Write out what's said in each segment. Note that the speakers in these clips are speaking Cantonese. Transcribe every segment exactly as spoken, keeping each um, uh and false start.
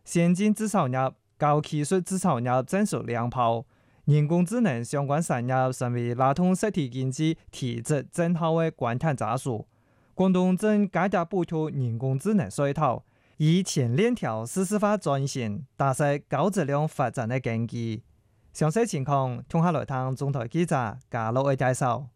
先進製造業、高技術製造業正屬兩泡，人工智能相關產業成為拉動實體經濟提質正好的關鍵因素。廣東正加大補貼人工智能稅套，以前鏈條實時化轉型，打實高質量發展的根基。詳細情況，聽下來聽中台記者嘉樂嘅介紹。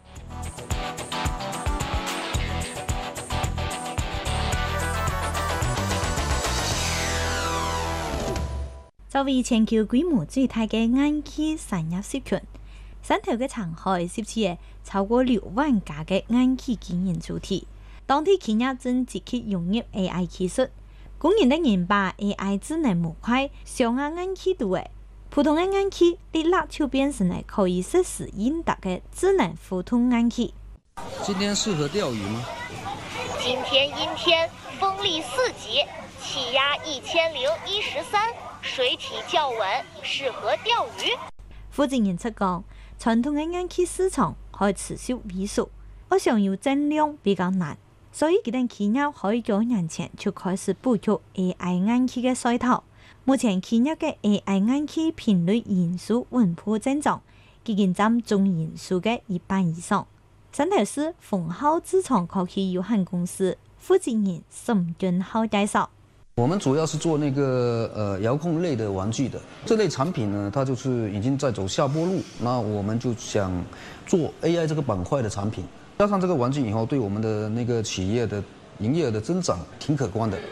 作為全球規模最大嘅 I T 產業集團，汕頭嘅長海涉及超過六萬家嘅 I T 經營主體，當地企業正積極融入 A I 技術，供應的人把 A I 智能模塊上岸 I T 度嘅普通嘅 I T 立立就變成了可以實時應答嘅智能互動 I T。 今天適合釣魚嗎？ 今天陰天，風力四級，氣壓一千零一十三。水體較穩，適合釣魚。 負責人出講，傳統嘅 I T 市場可以持續萎縮，我想要增量比較難，所以佢哋企業可以幾年前就開始補貼 A I I T 嘅稅套。目前企業嘅 A I I T 頻率人數穩步增長，已經佔總人數嘅一半以上。汕頭市豐浩資產科技有限公司負責人沈俊浩介紹。 我們主要是做那個呃遙控類的玩具的，這類產品呢，它就是已經在走下坡路，那我們就想做 A I 這個板塊的產品，加上這個玩具以後，對我們的那個企業的營業額的增長挺可觀的。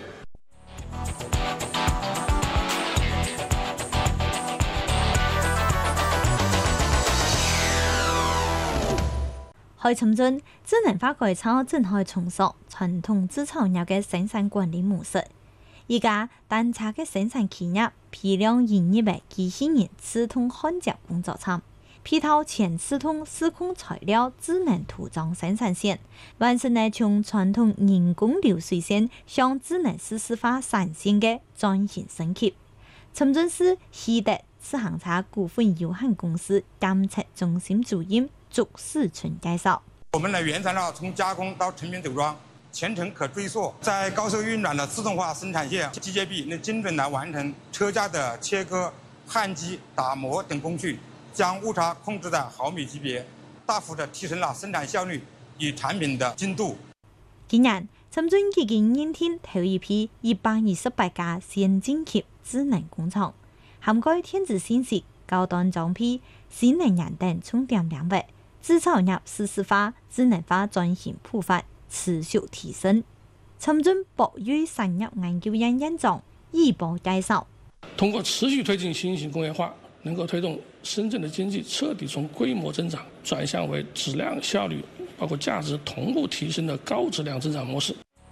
喺深圳，智能化改造正在重塑傳統製造業嘅生產管理模式。而家單車嘅生產企業批量引入嘅機器人自動焊接工作廠，配套全自動施工材料智能塗裝生產線，完成了從傳統人工流水線向智能實時化產線嘅轉型升級。深圳市希德自行車股份有限公司監測中心主任祝世春介紹： 我們的原材料從加工到成品組裝，全程可追溯，在高速運轉的自動化生產線，機械臂能精準地完成車架的切割、焊機、打磨等工序，將誤差控制在毫米級別，大幅地提升了生產效率與產品的精度。 今年，深圳已經引進頭一批一百二十八家先進級智能工廠，涵蓋電子信息、高端裝備、新能源等重點領域，製造業實時化、智能化轉型步伐持續提升。深圳博瑞產業研究院院長易博介紹： 通過持續推進新型工業化，能夠推動深圳的經濟徹底從規模增長轉向為質量、效率，包括價值同步提升的高質量增長模式。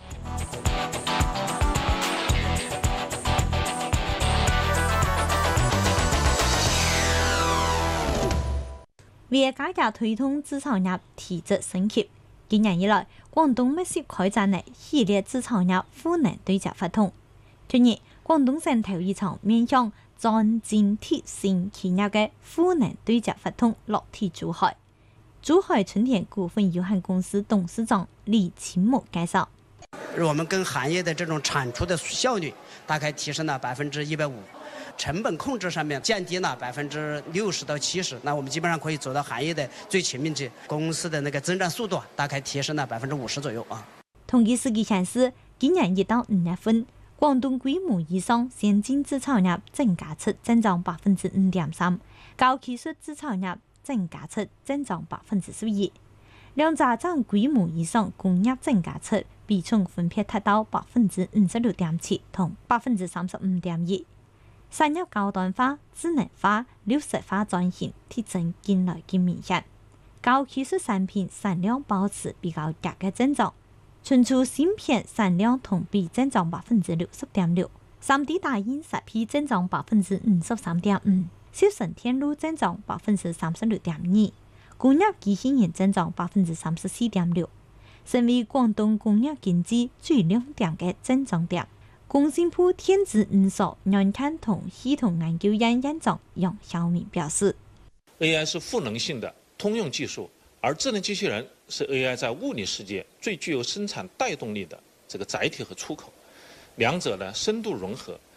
為加強推動製造業提質升級，今年以來，廣東密切開展了系列製造業賦能對接活動。去年，廣東省頭一場面向專精鐵線企業嘅賦能對接活動落地珠海。珠海春田股份有限公司董事長李清木介紹： 我們跟行業的這種產出的效率大概提升了百分之一百五。成本控制上面降低了百分之六十到七十，那我們基本上可以走到行業的最前面去。公司的那個增長速度大概提升了百分之五十左右啊。 統計數據顯示，今年一到五月份，廣東規模以上先進製造業淨價值增長百分之五點三，高技術製造業淨價值增長百分之十一，兩者佔規模以上工業淨價值比重分別達到百分之五十六點七同百分之三十五點一。產業高端化、智能化、綠色化轉型提升近來更明顯，高技術產品產量保持比較弱嘅增長，存儲芯片產量同比增長百分之六十點六，三 D 打印設備增長百分之五十三點五，集成電路增長百分之三十六點二，工業機器人增長百分之三十四點六，成為廣東工業經濟最亮點嘅增長點。工信部電子五所軟件同系統研究院院長楊曉明表示 ：A I 是賦能性的通用技術，而智能機器人是 A I 在物理世界最具有生產帶動力的這個載體和出口。兩者呢深度融合，